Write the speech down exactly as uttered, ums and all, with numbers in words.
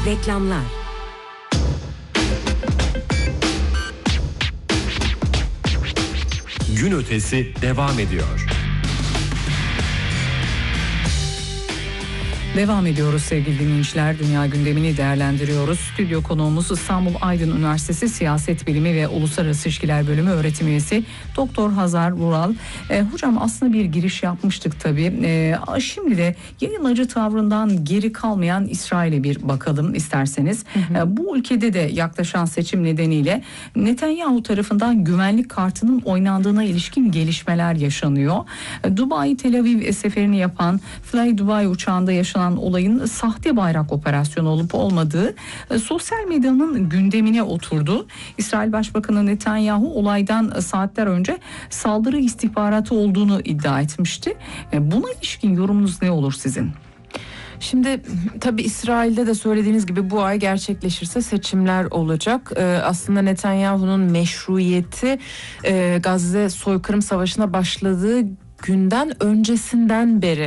Reklamlar. Gün ötesi devam ediyor. Devam ediyoruz sevgili dinleyiciler. Dünya gündemini değerlendiriyoruz. Stüdyo konuğumuz İstanbul Aydın Üniversitesi Siyaset Bilimi ve Uluslararası İlişkiler Bölümü öğretim üyesi Doktor Hazar Vural. E, hocam aslında bir giriş yapmıştık tabii. E, şimdi de yayılmacı tavrından geri kalmayan İsrail'e bir bakalım isterseniz. Hı hı. E, bu ülkede de yaklaşan seçim nedeniyle Netanyahu tarafından güvenlik kartının oynandığına ilişkin gelişmeler yaşanıyor. E, Dubai Tel Aviv seferini yapan Fly Dubai uçağında yaşanan olayın sahte bayrak operasyonu olup olmadığı e, sosyal medyanın gündemine oturdu. İsrail Başbakanı Netanyahu olaydan saatler önce saldırı istihbaratı olduğunu iddia etmişti. E, buna ilişkin yorumunuz ne olur sizin? Şimdi tabii İsrail'de de söylediğiniz gibi bu ay gerçekleşirse seçimler olacak. Ee, aslında Netanyahu'nun meşruiyeti e, Gazze soykırım savaşına başladığı günden öncesinden beri